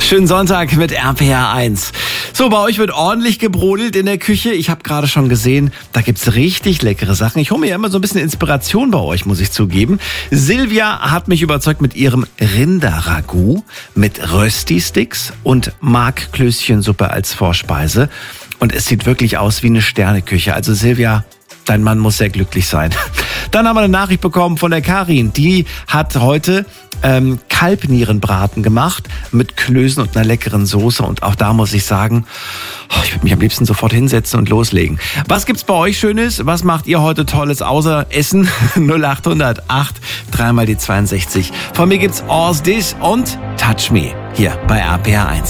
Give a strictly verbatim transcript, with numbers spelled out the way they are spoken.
Schönen Sonntag mit R P R eins. So, bei euch wird ordentlich gebrodelt in der Küche. Ich habe gerade schon gesehen, da gibt's richtig leckere Sachen. Ich hole mir ja immer so ein bisschen Inspiration bei euch, muss ich zugeben. Silvia hat mich überzeugt mit ihrem Rinderragout mit Rösti-Sticks und Markklößchensuppe als Vorspeise. Und es sieht wirklich aus wie eine Sterneküche. Also Silvia, dein Mann muss sehr glücklich sein. Dann haben wir eine Nachricht bekommen von der Karin. Die hat heute ähm, Kalbnierenbraten gemacht mit Klößen und einer leckeren Soße. Und auch da muss ich sagen, oh, ich würde mich am liebsten sofort hinsetzen und loslegen. Was gibt's bei euch Schönes? Was macht ihr heute Tolles außer Essen? null acht null null acht, dreimal die zweiundsechzig. Von mir gibt's Ors Dis und Touch Me hier bei R P R eins.